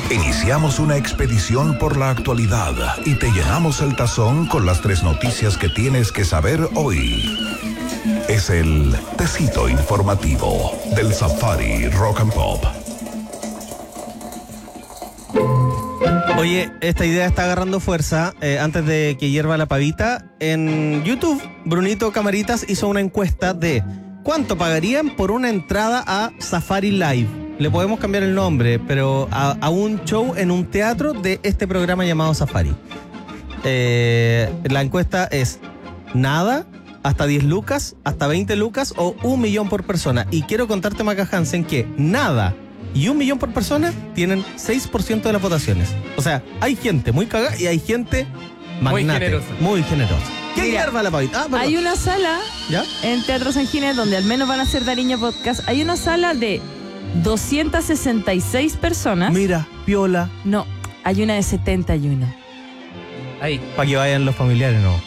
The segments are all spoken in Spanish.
Iniciamos una expedición por la actualidad y te llenamos el tazón con las 3 noticias que tienes que saber hoy. Es el tecito informativo del Safari Rock and Pop. Oye, esta idea está agarrando fuerza. Antes de que hierva la pavita, en YouTube, Brunito Camaritas hizo una encuesta de ¿cuánto pagarían por una entrada a Safari Live? Le podemos cambiar el nombre, pero a un show en un teatro de este programa llamado Safari. La encuesta es nada, hasta 10 lucas, hasta 20 lucas o 1 millón por persona. Y quiero contarte, Maca Hansen, que nada y 1 millón por persona tienen 6% de las votaciones. O sea, hay gente muy cagada y hay gente magnate, muy generosa. ¿Qué hierva la pavita? Hay una sala, ¿ya?, en Teatro San Ginés, donde al menos van a hacer Dariña Podcast. Hay una sala de 266 personas. Mira, piola. No, hay una de 71. Ahí. Para que vayan los familiares, no.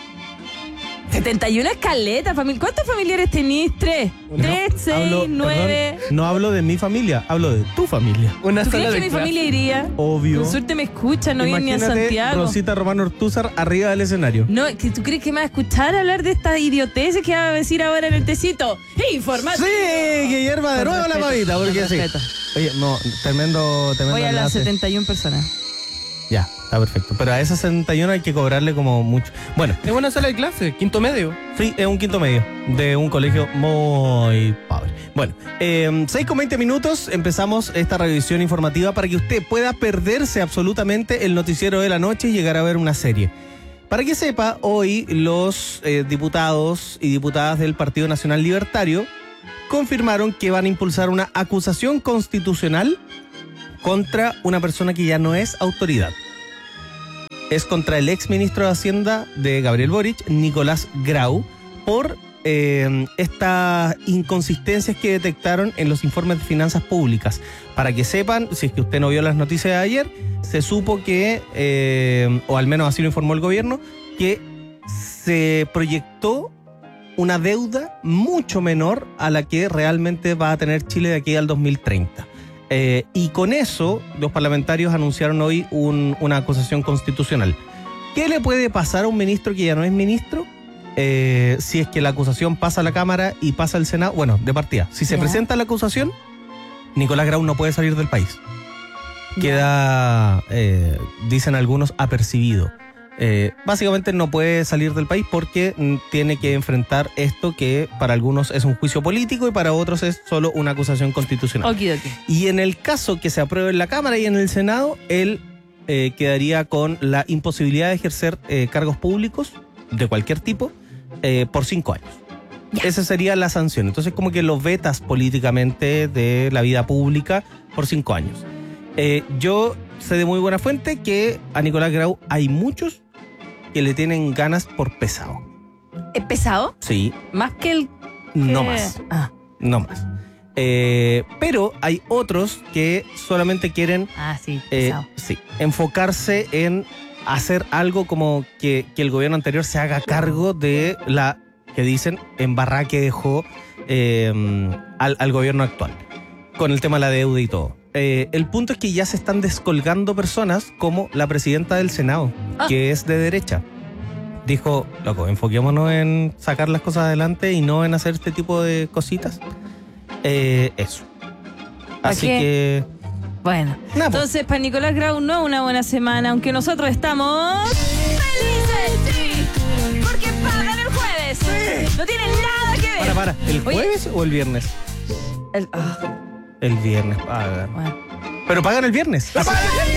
71 es caleta, familia. ¿Cuántos familiares tenís? 3, 6, 9. Perdón, no hablo de mi familia, hablo de tu familia. ¿Tú crees que mi familia iría? Obvio. Con suerte me escucha, no viene ni a Imagínate Santiago. Rosita Romano Ortúzar arriba del escenario. No, ¿tú crees que me va a escuchar hablar de estas idioteces que va a decir ahora en el tecito? ¡Información! Sí, que hierva de nuevo la pavita, porque sí. Oye, no, tremendo. Voy a las 71 personas. Ya, está perfecto. Pero a esas 71 hay que cobrarle como mucho. Bueno. Es una sala de clase, quinto medio. Sí, es un quinto medio de un colegio muy pobre. Bueno, 6:20 minutos, empezamos esta revisión informativa para que usted pueda perderse absolutamente el noticiero de la noche y llegar a ver una serie. Para que sepa, hoy los diputados y diputadas del Partido Nacional Libertario confirmaron que van a impulsar una acusación constitucional contra una persona que ya no es autoridad. Es contra el ex ministro de Hacienda de Gabriel Boric, Nicolás Grau, por estas inconsistencias que detectaron en los informes de finanzas públicas. Para que sepan, si es que usted no vio las noticias de ayer, se supo que, o al menos así lo informó el gobierno, que se proyectó una deuda mucho menor a la que realmente va a tener Chile de aquí al 2030. Y con eso, los parlamentarios anunciaron hoy una acusación constitucional. ¿Qué le puede pasar a un ministro que ya no es ministro? Si es que la acusación pasa a la Cámara y pasa al Senado. Bueno, de partida, si se presenta la acusación, Nicolás Grau no puede salir del país. Queda, dicen algunos, apercibido. Básicamente no puede salir del país porque tiene que enfrentar esto que para algunos es un juicio político y para otros es solo una acusación constitucional. Okay. Y en el caso que se apruebe en la Cámara y en el Senado, él quedaría con la imposibilidad de ejercer cargos públicos de cualquier tipo por 5 años. Esa sería la sanción. Entonces como que lo vetas políticamente de la vida pública por 5 años. Yo sé de muy buena fuente que a Nicolás Grau hay muchos que le tienen ganas por pesado. ¿Es pesado? Sí. ¿Más que el...? No más. No más. Pero hay otros que solamente quieren enfocarse en hacer algo como que el gobierno anterior se haga cargo de la, que dicen, embarrada que dejó al gobierno actual, con el tema de la deuda y todo. El punto es que ya se están descolgando personas como la presidenta del Senado, que es de derecha. Dijo, loco, enfoquémonos en sacar las cosas adelante y no en hacer este tipo de cositas. Eso. Así que... Bueno, entonces para Nicolás Grau no una buena semana, aunque nosotros estamos... ¡felices! Sí, porque pagan el jueves. Sí. No tienen nada que ver. Para, ¿el jueves o el viernes? El viernes pagan. Bueno. Pero pagan el viernes. ¡Pagan el viernes!